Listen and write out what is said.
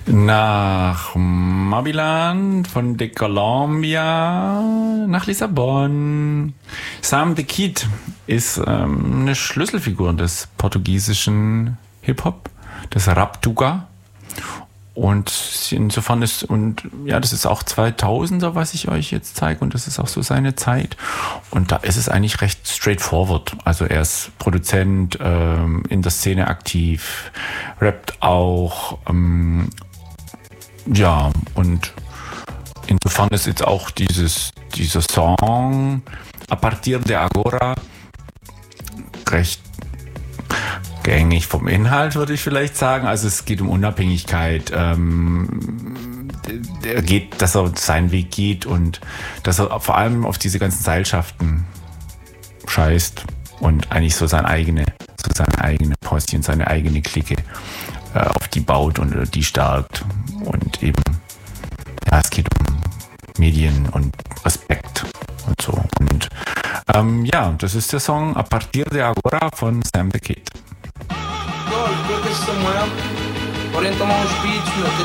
Nach Maryland, von de Colombia nach Lissabon. Sam the Kid ist eine Schlüsselfigur des portugiesischen Hip-Hop, des Rap-Tuga. Und insofern das ist auch 2000er, was ich euch jetzt zeige, und das ist auch so seine Zeit. Und da ist es eigentlich recht straightforward. Also er ist Produzent, in der Szene aktiv, rappt auch, und insofern ist jetzt auch dieser Song A Partir de Agora recht gängig vom Inhalt, würde ich vielleicht sagen. Also es geht um Unabhängigkeit. Dass er seinen Weg geht und dass er vor allem auf diese ganzen Seilschaften scheißt und eigentlich so seine eigene Posse und seine eigene Clique auf die baut und die stärkt. Und eben, ja, es geht um Medien und Respekt und so. Und das ist der Song A Partir de Agora von Sam the Kid. Samuel, podem tomar uns beats, meu, que